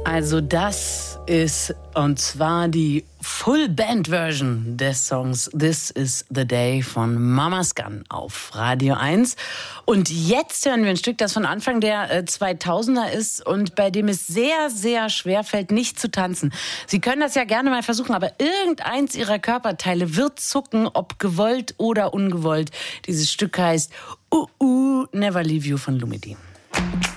Also das ist, und zwar die Full-Band-Version des Songs This is the Day von Mama's Gun auf Radio 1. Und jetzt hören wir ein Stück, das von Anfang der 2000er ist und bei dem es sehr, sehr schwer fällt, nicht zu tanzen. Sie können das ja gerne mal versuchen, aber irgendeins Ihrer Körperteile wird zucken, ob gewollt oder ungewollt. Dieses Stück heißt Never Leave You von Lumidee.